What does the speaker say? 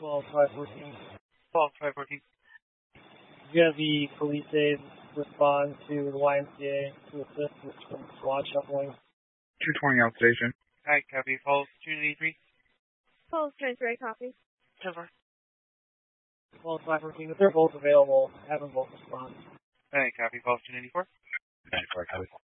12-514. 12-514. You're going to be police aid respond to the YMCA to assist with squad shuffling. 220 outstation. Alright, copy. Falls 283. Falls transfer, copy. 10-4. 12-514. If they're both available, have them both respond. Alright, copy. Falls 294. 94, copy.